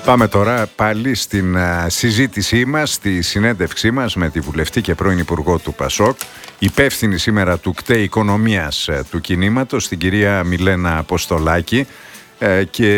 Πάμε τώρα πάλι στην συζήτησή μας, στη συνέντευξή μας με τη βουλευτή και πρώην Υπουργό του ΠΑΣΟΚ, υπεύθυνη σήμερα του ΚΤΕ Οικονομίας του κινήματος, την κυρία Μιλένα Αποστολάκη. Και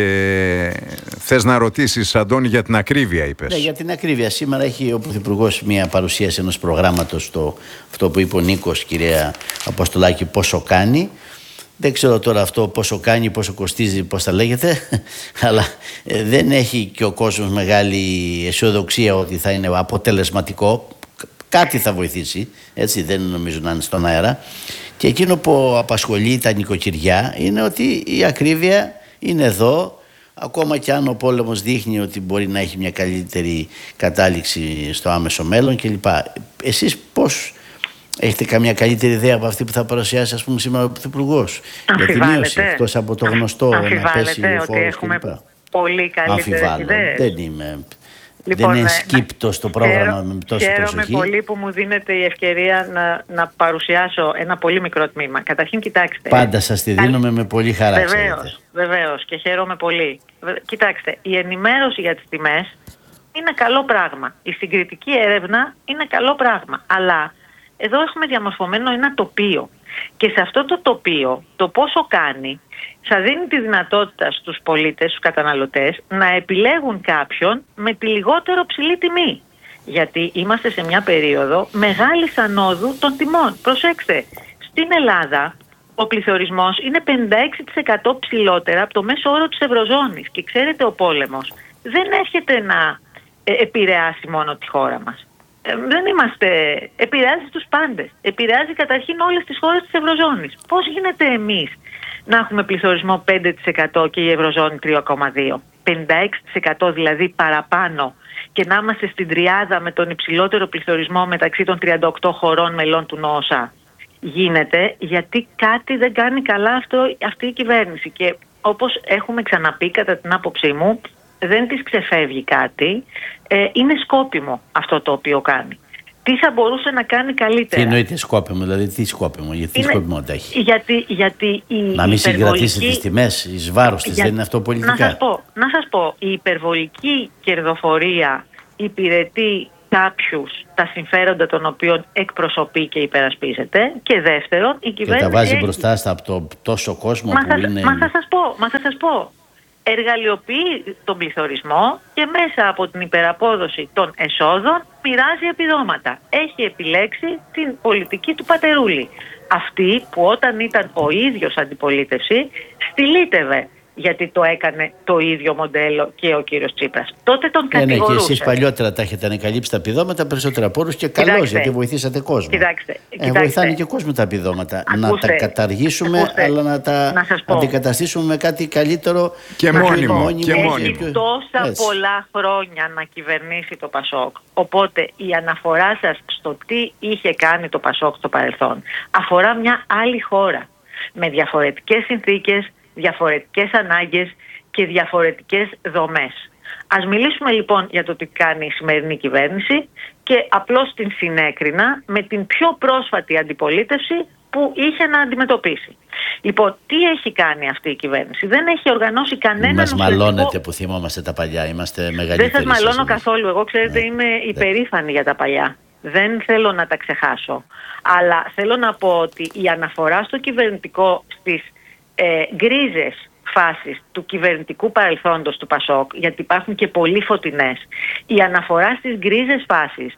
θες να ρωτήσεις, Αντώνη, για την ακρίβεια, είπες? Ναι, για την ακρίβεια. Σήμερα έχει ο Πρωθυπουργός μια παρουσίαση ενός προγράμματος, αυτό που είπε ο Νίκος, κυρία Αποστολάκη, πόσο κάνει. Δεν ξέρω τώρα αυτό πόσο κάνει, πόσο κοστίζει, πώς θα λέγεται, αλλά δεν έχει και ο κόσμος μεγάλη αισιοδοξία ότι θα είναι αποτελεσματικό. Κάτι θα βοηθήσει, έτσι, δεν νομίζω να είναι στον αέρα. Και εκείνο που απασχολεί τα νοικοκυριά είναι ότι η ακρίβεια είναι εδώ, ακόμα και αν ο πόλεμος δείχνει ότι μπορεί να έχει μια καλύτερη κατάληξη στο άμεσο μέλλον κλπ. Εσείς πώς έχετε καμία καλύτερη ιδέα από αυτή που θα παρουσιάσει, ας πούμε, σήμερα ο Πρωθυπουργός για τη μείωση, εκτός από το γνωστό να πέσει η φόρος κλπ? Πολύ καλύτερες ιδέες. Δεν είμαι... Λοιπόν, δεν είναι σκύπτο το πρόγραμμα με τόση προσοχή. Χαίρομαι πολύ που μου δίνετε η ευκαιρία να παρουσιάσω ένα πολύ μικρό τμήμα. Καταρχήν, κοιτάξτε. Πάντα σας τη δίνουμε με πολύ χαρά. Βεβαίως, και χαίρομαι πολύ. Κοιτάξτε, η ενημέρωση για τις τιμές είναι καλό πράγμα. Η συγκριτική έρευνα είναι καλό πράγμα. Αλλά εδώ έχουμε διαμορφωμένο ένα τοπίο. Και σε αυτό το τοπίο, το πόσο κάνει, θα δίνει τη δυνατότητα στους πολίτες, στους καταναλωτές, να επιλέγουν κάποιον με τη λιγότερο ψηλή τιμή. Γιατί είμαστε σε μια περίοδο μεγάλης ανόδου των τιμών. Προσέξτε, στην Ελλάδα ο πληθωρισμός είναι 56% ψηλότερα από το μέσο όρο της Ευρωζώνης. Και ξέρετε, ο πόλεμος δεν έρχεται να επηρεάσει μόνο τη χώρα μας. Δεν είμαστε... Επηρεάζει τους πάντες. Επηρεάζει καταρχήν όλες τις χώρες της Ευρωζώνης. Πώς γίνεται εμείς να έχουμε πληθωρισμό 5% και η Ευρωζώνη 3,2%? 56% δηλαδή παραπάνω, και να είμαστε στην τριάδα με τον υψηλότερο πληθωρισμό μεταξύ των 38 χωρών μελών του ΝΟΟΣΑ. Γίνεται γιατί κάτι δεν κάνει καλά αυτή η κυβέρνηση. Και όπως έχουμε ξαναπεί, κατά την άποψή μου, δεν της ξεφεύγει κάτι. Είναι σκόπιμο αυτό το οποίο κάνει. Τι θα μπορούσε να κάνει καλύτερα? Τι εννοείται σκόπιμο, δηλαδή τι σκόπιμο, γιατί σκόπιμο έχει? Γιατί να μην συγκρατήσει τις τιμές εις βάρος της, δεν είναι αυτό πολιτικά? Να σας πω, η υπερβολική κερδοφορία υπηρετεί κάποιους τα συμφέροντα των οποίων εκπροσωπεί και υπερασπίζεται. Και δεύτερον, η κυβέρνηση... Και τα βάζει μπροστά από το τόσο κόσμο που είναι... Μα θα σας πω. Εργαλειοποιεί τον πληθωρισμό και μέσα από την υπεραπόδοση των εσόδων μοιράζει επιδόματα. Έχει επιλέξει την πολιτική του πατερούλη. Αυτή που όταν ήταν ο ίδιος αντιπολίτευση στυλίτευε, γιατί το έκανε το ίδιο μοντέλο και ο κύριος Τσίπρας. Τότε τον κατηγορούσε. Ναι, και εσείς παλιότερα τα έχετε ανακαλύψει τα επιδόματα περισσότερα από όλους και καλώς, γιατί βοηθήσατε κόσμο. Κοιτάξτε. Βοηθάνε και κόσμο τα επιδόματα. Να τα καταργήσουμε, αλλά να τα αντικαταστήσουμε με κάτι καλύτερο και μόνιμο. Έχει τόσα πολλά χρόνια να κυβερνήσει το ΠΑΣΟΚ. Οπότε η αναφορά σας στο τι είχε κάνει το ΠΑΣΟΚ στο παρελθόν αφορά μια άλλη χώρα με διαφορετικές συνθήκες, διαφορετικές ανάγκες και διαφορετικές δομές. Ας μιλήσουμε λοιπόν για το τι κάνει η σημερινή κυβέρνηση και απλώς την συνέκρινα με την πιο πρόσφατη αντιπολίτευση που είχε να αντιμετωπίσει. Λοιπόν, τι έχει κάνει αυτή η κυβέρνηση? Δεν έχει οργανώσει κανέναν ουσιαστικό... Μας μαλώνετε που θυμόμαστε τα παλιά, είμαστε μεγαλύτεροι. Δεν σας μαλώνω καθόλου, εγώ ξέρετε είμαι υπερήφανη για τα παλιά. Δεν θέλω να τα ξεχάσω. Αλλά θέλω να πω ότι η αναφορά στο κυβερνητικό, στις γκρίζες φάσεις του κυβερνητικού παρελθόντος του ΠΑΣΟΚ, γιατί υπάρχουν και πολύ φωτεινές, η αναφορά στις γκρίζες φάσεις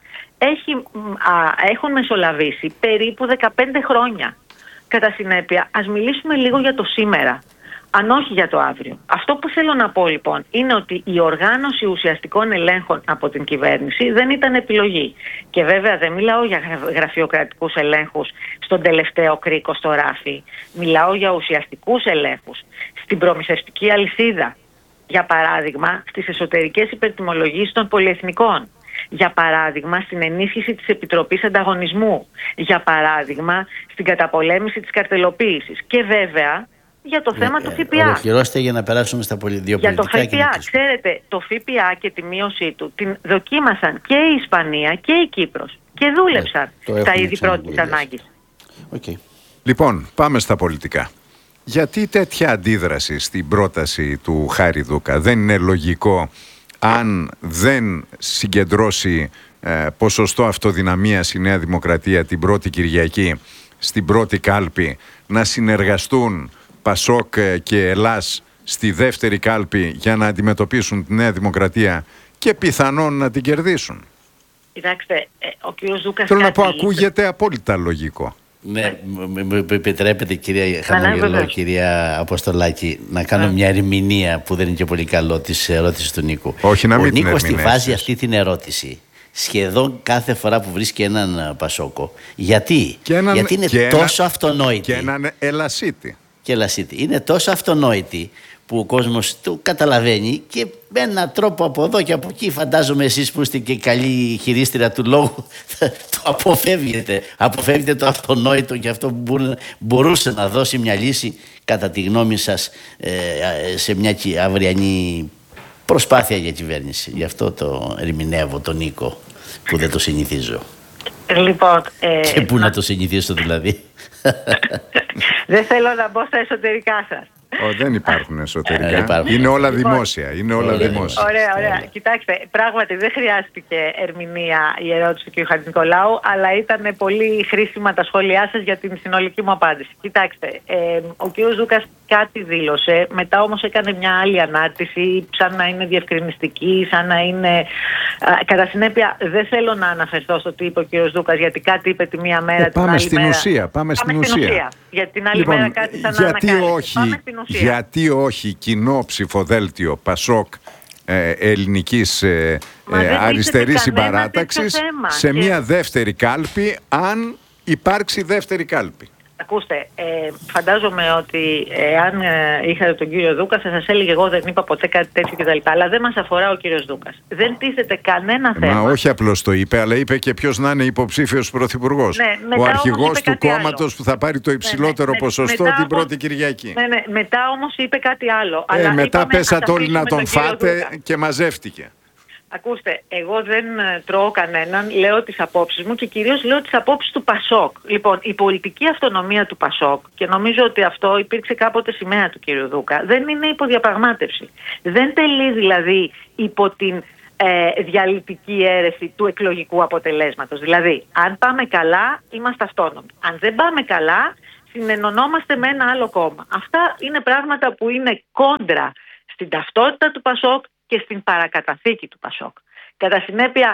έχουν μεσολαβήσει περίπου 15 χρόνια. Κατά συνέπεια, ας μιλήσουμε λίγο για το σήμερα, αν όχι για το αύριο. Αυτό που θέλω να πω λοιπόν είναι ότι η οργάνωση ουσιαστικών ελέγχων από την κυβέρνηση δεν ήταν επιλογή. Και βέβαια δεν μιλάω για γραφειοκρατικούς ελέγχους στον τελευταίο κρίκο στο ράφι. Μιλάω για ουσιαστικούς ελέγχους στην προμηθευτική αλυσίδα. Για παράδειγμα, στις εσωτερικές υπερτιμολογίες των πολυεθνικών. Για παράδειγμα, στην ενίσχυση της Επιτροπής Ανταγωνισμού. Για παράδειγμα, στην καταπολέμηση της καρτελοποίησης. Και βέβαια, για το θέμα του ΦΠΑ. Ολοκληρώστε για να περάσουμε στα δύο πολιτικά. Για το ΦΠΑ, ξέρετε, το ΦΠΑ και τη μείωσή του την δοκίμασαν και η Ισπανία και η Κύπρος και δούλεψαν τα είδη πρώτης ανάγκης. Λοιπόν, πάμε στα πολιτικά. Γιατί τέτοια αντίδραση στην πρόταση του Χάρη Δούκα? Δεν είναι λογικό αν δεν συγκεντρώσει ποσοστό αυτοδυναμίας η Νέα Δημοκρατία την πρώτη Κυριακή στην πρώτη κάλπη, να συνεργαστούν Πασόκ και Ελλάς στη δεύτερη κάλπη για να αντιμετωπίσουν τη Νέα Δημοκρατία και πιθανόν να την κερδίσουν. Κοιτάξτε, ο κύριος Δούκας... Θέλω να πω, ακούγεται απόλυτα λογικό. Ναι, μου επιτρέπετε, κυρία Χαμογελό, κυρία Αποστολάκη, να κάνω μια ερμηνεία που δεν είναι και πολύ καλό της ερώτησης του Νίκου. Όχι, να μην Ο Νίκος την τη βάζει αυτή την ερώτηση σχεδόν κάθε φορά που βρίσκει έναν Πασόκο. Γιατί είναι τόσο αυτονόητη. Και έναν Ελασίτη. Είναι τόσο αυτονόητη που ο κόσμος το καταλαβαίνει και με έναν τρόπο από εδώ και από εκεί, φαντάζομαι εσείς που είστε και καλή χειρίστρια του λόγου, το αποφεύγετε. Αποφεύγετε το αυτονόητο και αυτό που μπορούσε να δώσει μια λύση, κατά τη γνώμη σας, σε μια αυριανή προσπάθεια για κυβέρνηση. Γι' αυτό το ερμηνεύω τον Νίκο, που δεν το συνηθίζω. Λοιπόν, και πού να το συνηθίσω δηλαδή. Δεν θέλω να μπω στα εσωτερικά σας. Δεν υπάρχουν εσωτερικά. Είναι όλα δημόσια. Ωραία. Κοιτάξτε, πράγματι δεν χρειάστηκε ερμηνεία η ερώτηση του κ. Χατζηνικολάου, αλλά ήταν πολύ χρήσιμα τα σχόλιά σας για την συνολική μου απάντηση. Κοιτάξτε, ο κ. Δούκας κάτι δήλωσε, μετά όμως έκανε μια άλλη ανάρτηση, σαν να είναι διευκρινιστική, σαν να είναι... Κατά συνέπεια, δεν θέλω να αναφερθώ στο τι είπε ο κ. Δούκας, γιατί κάτι είπε τη μία μέρα, την άλλη μέρα. Πάμε στην ουσία. Για την άλλη μέρα κάτι σαν να ανακάλυψε. Γιατί όχι κοινό ψηφοδέλτιο Πασόκ ελληνικής αριστερής συμπαράταξης σε μια δεύτερη κάλπη, αν υπάρξει δεύτερη κάλπη. Ακούστε, φαντάζομαι ότι αν είχατε τον κύριο Δούκα θα σας έλεγε εγώ δεν είπα ποτέ κάτι τέτοιο κτλ. Αλλά δεν μας αφορά ο κύριος Δούκας. Δεν τίθεται κανένα θέμα. Μα όχι απλώς το είπε, αλλά είπε και ποιος να είναι υποψήφιος πρωθυπουργός. Ναι, ο αρχηγός του κόμματος που θα πάρει το υψηλότερο ποσοστό την πρώτη Κυριακή. Ναι, μετά όμως είπε κάτι άλλο. Μετά πέσατε όλοι να τον φάτε και μαζεύτηκε. Ακούστε, εγώ δεν τρώω κανέναν, λέω τις απόψεις μου και κυρίως λέω τις απόψεις του Πασόκ. Λοιπόν, η πολιτική αυτονομία του Πασόκ, και νομίζω ότι αυτό υπήρξε κάποτε σημαία του κύριου Δούκα, δεν είναι υποδιαπραγμάτευση. Δεν τελεί δηλαδή υπό την διαλυτική αίρεση του εκλογικού αποτελέσματος. Δηλαδή, αν πάμε καλά, είμαστε αυτόνομοι. Αν δεν πάμε καλά, συνενωνόμαστε με ένα άλλο κόμμα. Αυτά είναι πράγματα που είναι κόντρα στην ταυτότητα του Πασόκ και στην παρακαταθήκη του Πασόκ. Κατά συνέπεια,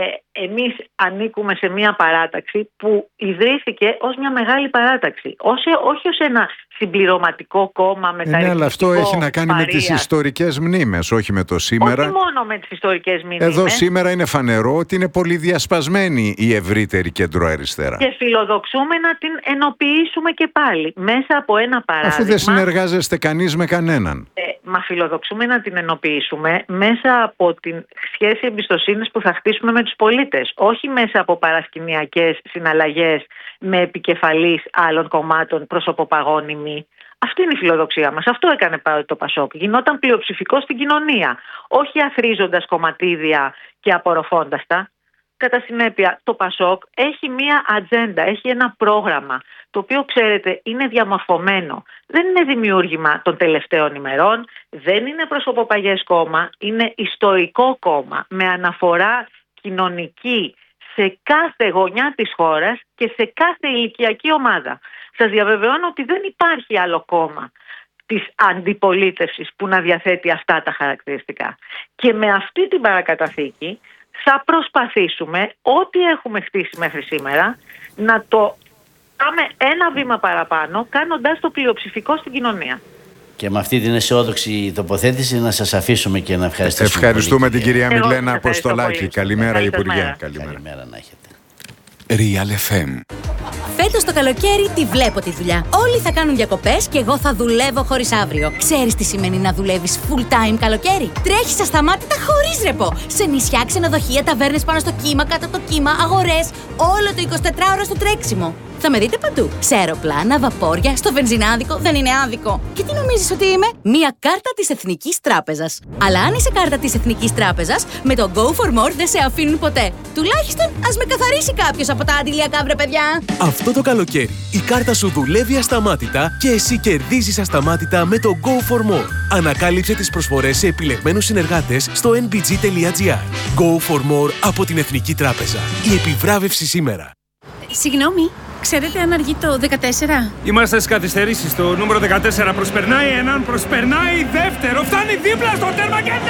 εμείς ανήκουμε σε μια παράταξη που ιδρύθηκε ως μια μεγάλη παράταξη. Όχι ως ένα συμπληρωματικό κόμμα μεταρρυθμιστικό. Ναι, αλλά αυτό έχει να κάνει με τις ιστορικές μνήμες, όχι με το σήμερα. Όχι μόνο με τις ιστορικές μνήμες. Εδώ σήμερα είναι φανερό ότι είναι πολύ διασπασμένη η ευρύτερη κεντροαριστερά. Και φιλοδοξούμε να την ενοποιήσουμε και πάλι μέσα από ένα παράδειγμα. Αφού δεν συνεργάζεστε κανείς με κανέναν. Μα φιλοδοξούμε να την ενοποιήσουμε μέσα από την σχέση εμπιστοσύνης που θα χτίσουμε με τους πολίτες. Όχι μέσα από παρασκηνιακές συναλλαγές με επικεφαλής άλλων κομμάτων προσωποπαγώνυμοι. Αυτή είναι η φιλοδοξία μας. Αυτό έκανε το Πασόκ. Γινόταν πλειοψηφικό στην κοινωνία. Όχι αθρίζοντας κομματίδια και απορροφώντας τα. Κατά συνέπεια, το Πασόκ έχει μία ατζέντα, έχει ένα πρόγραμμα, το οποίο, ξέρετε, είναι διαμορφωμένο. Δεν είναι δημιούργημα των τελευταίων ημερών, δεν είναι προσωποπαγές κόμμα, είναι ιστορικό κόμμα με αναφορά κοινωνική σε κάθε γωνιά της χώρας και σε κάθε ηλικιακή ομάδα. Σας διαβεβαιώνω ότι δεν υπάρχει άλλο κόμμα της αντιπολίτευσης που να διαθέτει αυτά τα χαρακτηριστικά. Και με αυτή την παρακαταθήκη θα προσπαθήσουμε ό,τι έχουμε χτίσει μέχρι σήμερα να το πάμε ένα βήμα παραπάνω, κάνοντας το πλειοψηφικό στην κοινωνία. Και με αυτή την αισιόδοξη τοποθέτηση να σας αφήσουμε και να ευχαριστήσουμε. Ευχαριστούμε την κυρία Μιλένα Αποστολάκη. Καλημέρα, Υπουργέ. Καλημέρα να έχετε. Real FM. Φέτος το καλοκαίρι τη βλέπω τη δουλειά. Όλοι θα κάνουν διακοπές και εγώ θα δουλεύω χωρίς αύριο. Ξέρεις τι σημαίνει να δουλεύεις full time καλοκαίρι? Τρέχεις ασταμάτητα χωρίς ρεπό. Σε νησιά, ξενοδοχεία, ταβέρνες πάνω στο κύμα, κάτω από το κύμα, αγορές. Όλο το 24ωρο στο τρέξιμο. Θα με δείτε παντού. Σε αεροπλάνα, βαπόρια, στο βενζινάδικο. Δεν είναι άδικο. Και τι νομίζεις ότι είμαι? Μία κάρτα της Εθνικής Τράπεζας. Αλλά αν είσαι κάρτα της Εθνικής Τράπεζας, με το Go for More δεν σε αφήνουν ποτέ. Τουλάχιστον ας με καθαρίσει κάποιος από τα αντιλιακά, βρε παιδιά. Αυτό το καλοκαίρι η κάρτα σου δουλεύει ασταμάτητα και εσύ κερδίζεις ασταμάτητα με το Go for More. Ανακάλυψε τις προσφορές σε επιλεγμένους συνεργάτες στο nbg.gr. Go for More από την Εθνική Τράπεζα. Η επιβράβευση σήμερα. Συγγνώμη, ξέρετε αν αργεί το 14? Είμαστε στις καθυστερήσεις. Το νούμερο 14 προσπερνάει έναν, προσπερνάει δεύτερο. Φτάνει δίπλα στο τέρμα και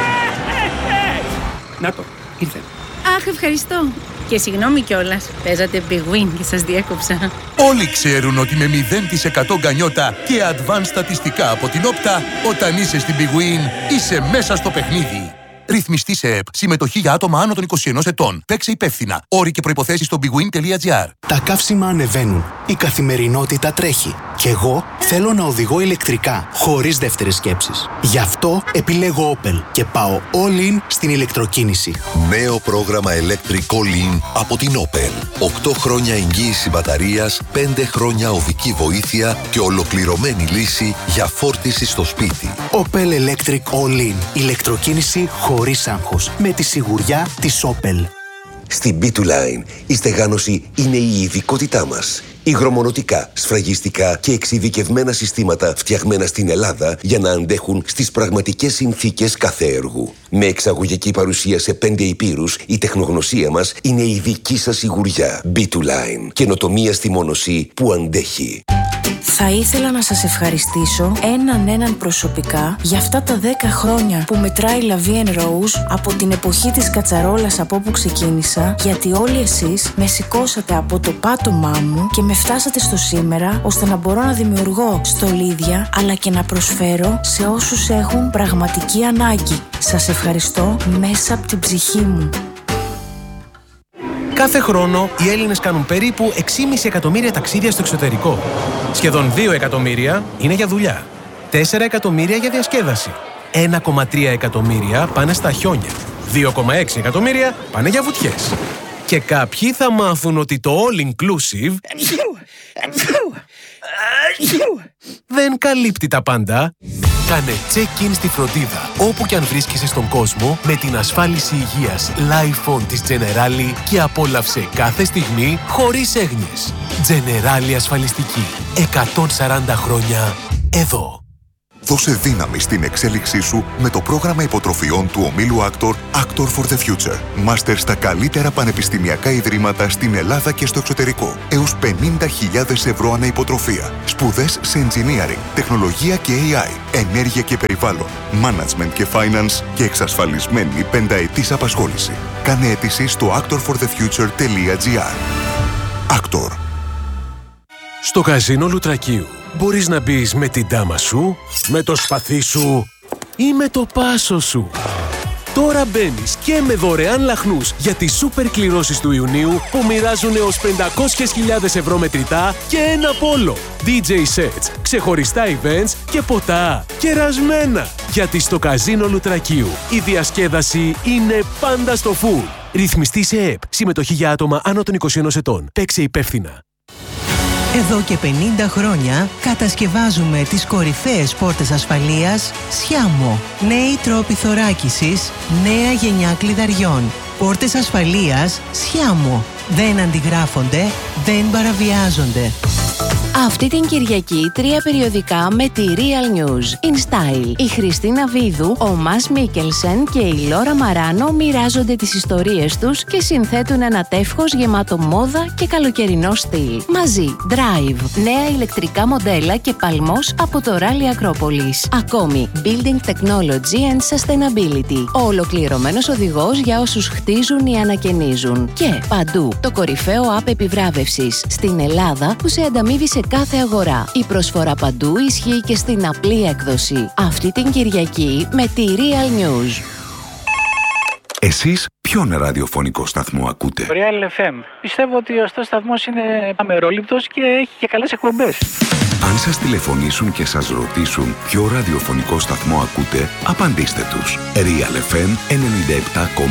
να το, ήρθε. Αχ, ευχαριστώ. Και συγγνώμη κιόλας. Παίζατε Big Win και σας διέκοψα. Όλοι ξέρουν ότι με 0% γκανιότα και advanced στατιστικά από την Όπτα, όταν είσαι στην Big Win, είσαι μέσα στο παιχνίδι. Ρυθμιστή σε ΕΠ. Συμμετοχή για άτομα άνω των 21 ετών. Παίξε υπεύθυνα. Όροι και προϋποθέσεις στο bigwin.gr. Τα καύσιμα ανεβαίνουν. Η καθημερινότητα τρέχει. Κι εγώ θέλω να οδηγώ ηλεκτρικά, χωρίς δεύτερες σκέψεις. Γι' αυτό επιλέγω Opel και πάω all in στην ηλεκτροκίνηση. Νέο πρόγραμμα Electric All In από την Opel. 8 χρόνια εγγύηση μπαταρίας, 5 χρόνια οδική βοήθεια και ολοκληρωμένη λύση για φόρτιση στο σπίτι. Opel Electric All In. Ηλεκτροκίνηση χωρίς άγχος. Με τη σιγουριά της Opel. Στην B2Line η στεγάνωση είναι η ειδικότητά μας. Υγρομονωτικά, σφραγιστικά και εξειδικευμένα συστήματα φτιαγμένα στην Ελλάδα για να αντέχουν στις πραγματικές συνθήκες κάθε έργου. Με εξαγωγική παρουσία σε 5 υπήρους, η τεχνογνωσία μας είναι η δική σας σιγουριά. B2Line. Καινοτομία στη μόνωση που αντέχει. Θα ήθελα να σας ευχαριστήσω έναν προσωπικά για αυτά τα 10 χρόνια που μετράει La Vie en Rose από την εποχή της κατσαρόλας από όπου ξεκίνησα, γιατί όλοι εσείς με σηκώσατε από το πάτωμά μου και με φτάσατε στο σήμερα, ώστε να μπορώ να δημιουργώ στολίδια αλλά και να προσφέρω σε όσους έχουν πραγματική ανάγκη. Σας ευχαριστώ μέσα από την ψυχή μου. Κάθε χρόνο οι Έλληνες κάνουν περίπου 6,5 εκατομμύρια ταξίδια στο εξωτερικό. Σχεδόν 2 εκατομμύρια είναι για δουλειά. 4 εκατομμύρια για διασκέδαση. 1,3 εκατομμύρια πάνε στα χιόνια. 2,6 εκατομμύρια πάνε για βουτιές. Και κάποιοι θα μάθουν ότι το all inclusive δεν καλύπτει τα πάντα. Κάνε check-in στη φροντίδα όπου και αν βρίσκεσαι στον κόσμο με την ασφάλιση υγείας Lifon της Generali και απόλαυσε κάθε στιγμή χωρίς έγνοιες. Generali ασφαλιστική. 140 χρόνια εδώ. Δώσε δύναμη στην εξέλιξή σου με το πρόγραμμα υποτροφιών του ομίλου Actor for the Future. Μάστερ στα καλύτερα πανεπιστημιακά ιδρύματα στην Ελλάδα και στο εξωτερικό. Έως 50.000 ευρώ ανά υποτροφία. Σπουδές σε engineering, τεχνολογία και AI, ενέργεια και περιβάλλον, management και finance και εξασφαλισμένη 5ετής απασχόληση. Κάνε αίτηση στο actorforthefuture.gr. Actor. Στο καζίνο Λουτρακίου μπορείς να μπεις με την ντάμα σου, με το σπαθί σου ή με το πάσο σου. Τώρα μπαίνεις και με δωρεάν λαχνούς για τις σούπερ κληρώσεις του Ιουνίου που μοιράζουν έως 500.000 ευρώ μετρητά και ένα πόλο. DJ sets, ξεχωριστά events και ποτά κερασμένα. Γιατί στο καζίνο Λουτρακίου η διασκέδαση είναι πάντα στο full. Ρυθμιστή σε ΕΠ. Συμμετοχή για άτομα άνω των 21 ετών. Παίξε υπεύθυνα. Εδώ και 50 χρόνια κατασκευάζουμε τις κορυφαίες πόρτες ασφαλείας Sciamo. Νέοι τρόποι θωράκισης, νέα γενιά κλειδαριών. Πόρτες ασφαλείας Sciamo. Δεν αντιγράφονται, δεν παραβιάζονται. Αυτή την Κυριακή 3 περιοδικά με τη Real News. In Style. Η Χριστίνα Βίδου, ο Μας Μίκελσεν και η Λόρα Μαράνο μοιράζονται τις ιστορίες τους και συνθέτουν ένα τεύχος γεμάτο μόδα και καλοκαιρινό στυλ. Μαζί, Drive. Νέα ηλεκτρικά μοντέλα και παλμός από το Rally Acropolis. Ακόμη, Building Technology and Sustainability. Ο ολοκληρωμένος οδηγός για όσους χτίζουν ή ανακαινίζουν. Και παντού, το κορυφαίο app επιβράβευσης στην Ελλάδα που σε ανταμείβει σε κάθε αγορά. Η προσφορά παντού ισχύει και στην απλή έκδοση. Αυτή την Κυριακή με τη Real News. Εσείς ποιον ραδιοφωνικό σταθμό ακούτε? Real FM. Πιστεύω ότι ο σταθμός είναι αμερόληπτος και έχει και καλές εκπομπές. Αν σας τηλεφωνήσουν και σας ρωτήσουν ποιο ραδιοφωνικό σταθμό ακούτε, απαντήστε τους. Real FM 97,8.